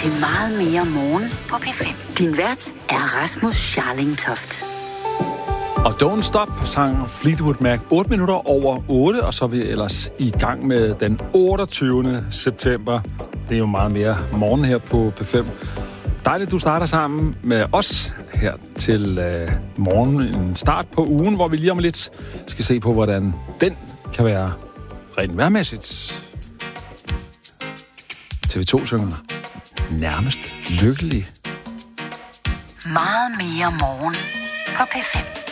til Meget mere morgen på P5. Din vært er Rasmus Scharling-Toft. Og Don't Stop sang Fleetwood Mac 8 minutter over 8, og så er vi ellers i gang med den 28. september. Det er jo meget mere morgen her på P5. Dejligt, du starter sammen med os her til morgen. En start på ugen, hvor vi lige om lidt skal se på, hvordan den kan være rent vejrmæssigt. TV2 synger nærmest lykkelig. Meget mere morgen på P5.